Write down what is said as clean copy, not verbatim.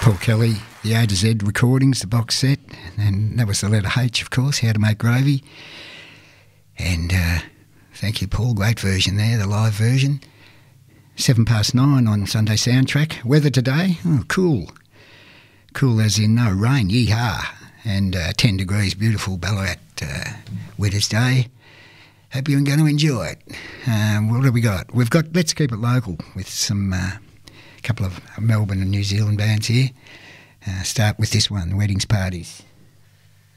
Paul Kelly, the A to Z recordings, the box set, and that was the letter H, of course, How to Make Gravy. And thank you, Paul, great version there, the live version. 9:07 on Sunday Soundtrack. Weather today, cool. Cool as in no rain, yee-haw. And 10 degrees, beautiful Ballarat wettest day. Hope you're going to enjoy it. What have we got? We've got Let's Keep It Local with some couple of Melbourne and New Zealand bands here. Start with this one, Weddings Parties.